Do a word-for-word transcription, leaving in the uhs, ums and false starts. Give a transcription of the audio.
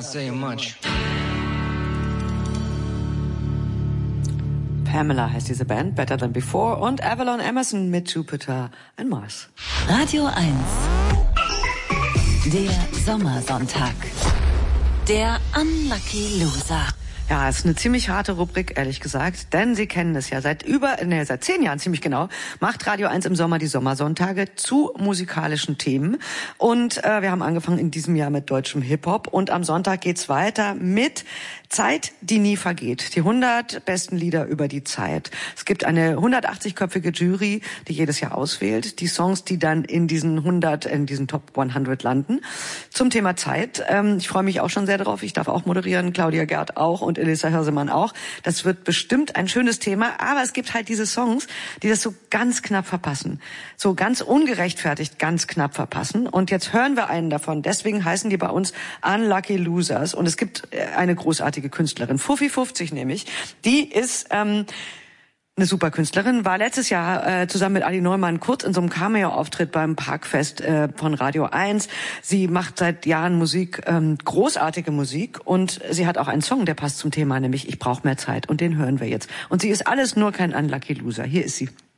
not saying much. Pamela heißt diese Band, Better Than Before, und Avalon Emerson mit Jupiter and Mars. Radio eins. Der Sommersonntag. Der Unlucky Loser. Ja, ist eine ziemlich harte Rubrik, ehrlich gesagt, denn Sie kennen es ja seit über, ne, seit zehn Jahren ziemlich genau, macht Radio eins im Sommer die Sommersonntage zu musikalischen Themen. Und äh, wir haben angefangen in diesem Jahr mit deutschem Hip-Hop und am Sonntag geht's weiter mit Zeit, die nie vergeht. Die hundert besten Lieder über die Zeit. Es gibt eine hundertachtzig-köpfige Jury, die jedes Jahr auswählt. Die Songs, die dann in diesen hundert, in diesen Top hundert landen. Zum Thema Zeit. Ähm, ich freue mich auch schon sehr drauf. Ich darf auch moderieren, Claudia Gerd auch und Elisa Hirsemann auch. Das wird bestimmt ein schönes Thema. Aber es gibt halt diese Songs, die das so ganz knapp verpassen. So ganz ungerechtfertigt ganz knapp verpassen. Und jetzt hören wir einen davon. Deswegen heißen die bei uns Unlucky Losers. Und es gibt eine großartige Künstlerin, Fuffi fünfzig nämlich, die ist ähm, eine super Künstlerin, war letztes Jahr äh, zusammen mit Ali Neumann kurz in so einem Cameo-Auftritt beim Parkfest äh, von Radio eins. Sie macht seit Jahren Musik, ähm, großartige Musik, und sie hat auch einen Song, der passt zum Thema, nämlich Ich brauche mehr Zeit, und den hören wir jetzt. Und sie ist alles nur kein Unlucky Loser. Hier ist sie.